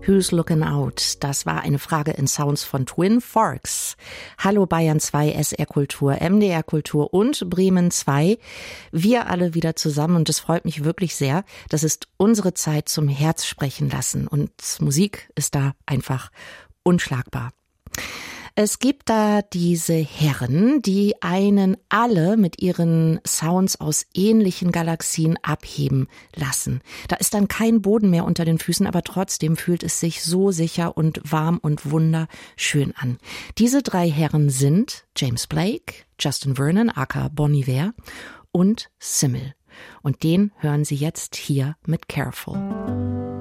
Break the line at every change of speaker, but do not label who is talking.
Who's Looking Out? Das war eine Frage in Sounds von Twin Forks. Hallo Bayern 2, SR Kultur, MDR Kultur und Bremen 2. Wir alle wieder zusammen und es freut mich wirklich sehr. Das ist unsere Zeit zum Herz sprechen lassen und Musik ist da einfach unschlagbar. Es gibt da diese Herren, die einen alle mit ihren Sounds aus ähnlichen Galaxien abheben lassen. Da ist dann kein Boden mehr unter den Füßen, aber trotzdem fühlt es sich so sicher und warm und wunderschön an. Diese drei Herren sind James Blake, Justin Vernon, aka Bon Iver und Simmel. Und den hören Sie jetzt hier mit Careful.